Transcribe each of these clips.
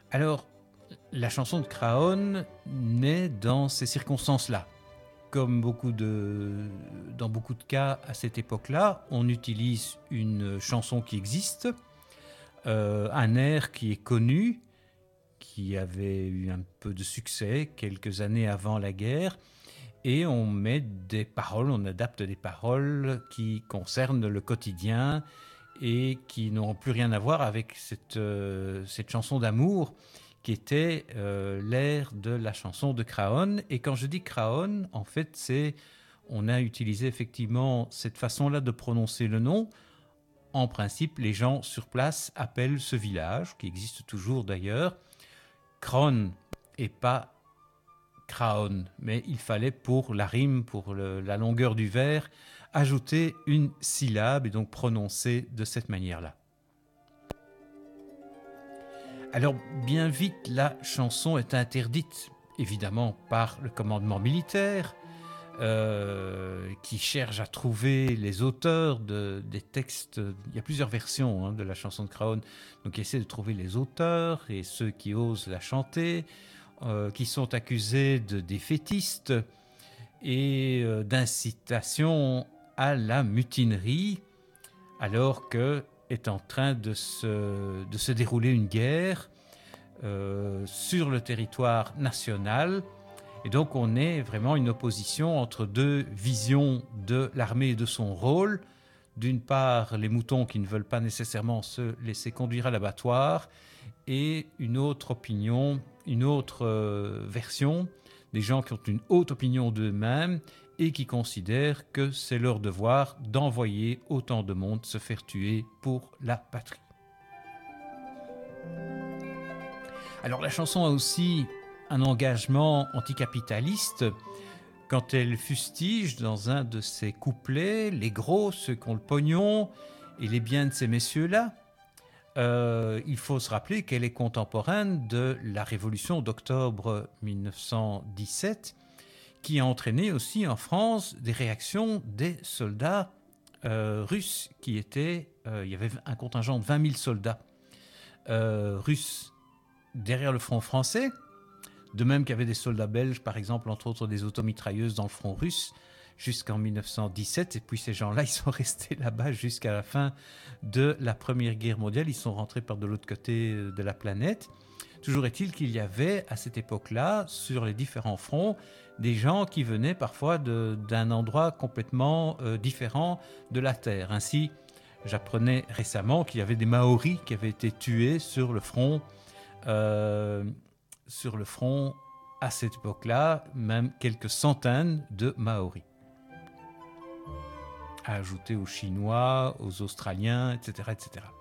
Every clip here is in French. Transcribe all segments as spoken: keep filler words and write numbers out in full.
Alors, la chanson de Craonne naît dans ces circonstances-là. Comme beaucoup de, dans beaucoup de cas à cette époque-là, on utilise une chanson qui existe, euh, un air qui est connu, qui avait eu un peu de succès quelques années avant la guerre, et on met des paroles, on adapte des paroles qui concernent le quotidien et qui n'auront plus rien à voir avec cette, euh, cette chanson d'amour qui était euh, l'air de la chanson de Craonne. Et quand je dis Craonne, en fait, c'est, on a utilisé effectivement cette façon-là de prononcer le nom. En principe, les gens sur place appellent ce village, qui existe toujours d'ailleurs, Cron et pas Craonne. Mais il fallait, pour la rime, pour le, la longueur du vers, ajouter une syllabe et donc prononcer de cette manière-là. Alors, bien vite, la chanson est interdite, évidemment, par le commandement militaire, euh, qui cherche à trouver les auteurs de, des textes. Il y a plusieurs versions hein, de la chanson de Craonne, donc il essaie de trouver les auteurs et ceux qui osent la chanter, euh, qui sont accusés de défaitistes et euh, d'incitation à la mutinerie, alors que est en train de se, de se dérouler une guerre euh, sur le territoire national. Et donc on est vraiment une opposition entre deux visions de l'armée et de son rôle. D'une part, les moutons qui ne veulent pas nécessairement se laisser conduire à l'abattoir, et une autre opinion, une autre euh, version, des gens qui ont une haute opinion d'eux-mêmes et qui considèrent que c'est leur devoir d'envoyer autant de monde se faire tuer pour la patrie. Alors la chanson a aussi un engagement anticapitaliste quand elle fustige dans un de ses couplets les gros, ceux qui ont le pognon et les biens de ces messieurs-là. Euh, il faut se rappeler qu'elle est contemporaine de la révolution d'octobre dix-neuf cent dix-sept, qui a entraîné aussi en France des réactions des soldats euh, russes qui étaient... Euh, il y avait un contingent de vingt mille soldats euh, russes derrière le front français, de même qu'il y avait des soldats belges, par exemple, entre autres des automitrailleuses dans le front russe, jusqu'en dix-neuf cent dix-sept. Et puis ces gens-là, ils sont restés là-bas jusqu'à la fin de la Première Guerre mondiale. Ils sont rentrés par de l'autre côté de la planète. Toujours est-il qu'il y avait, à cette époque-là, sur les différents fronts, des gens qui venaient parfois de, d'un endroit complètement euh, différent de la Terre. Ainsi, j'apprenais récemment qu'il y avait des Maoris qui avaient été tués sur le front, euh, sur le front à cette époque-là, même quelques centaines de Maoris. À ajouter aux Chinois, aux Australiens, et cetera, et cetera.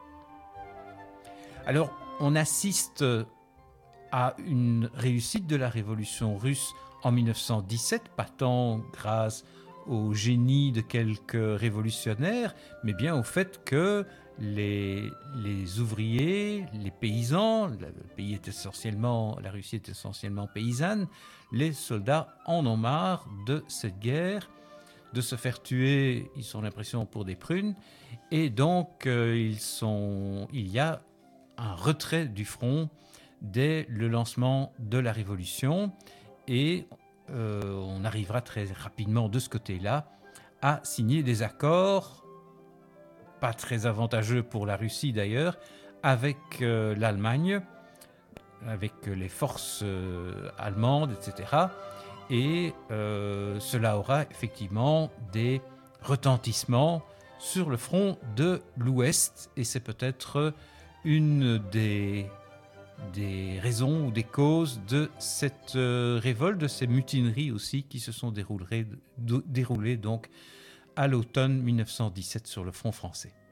Alors, on assiste à une réussite de la révolution russe en dix-neuf cent dix-sept, pas tant grâce au génie de quelques révolutionnaires, mais bien au fait que les, les ouvriers, les paysans, le pays est essentiellement, la Russie est essentiellement paysanne, les soldats en ont marre de cette guerre, de se faire tuer, ils ont l'impression, pour des prunes, et donc euh, ils sont, il y a un retrait du front dès le lancement de la Révolution, et euh, on arrivera très rapidement de ce côté-là à signer des accords, pas très avantageux pour la Russie d'ailleurs, avec euh, l'Allemagne, avec les forces euh, allemandes, et cetera. Et euh, cela aura effectivement des retentissements sur le front de l'Ouest, et c'est peut-être une des, des raisons ou des causes de cette euh, révolte, de ces mutineries aussi qui se sont déroulées, déroulées donc à l'automne dix-neuf cent dix-sept sur le front français.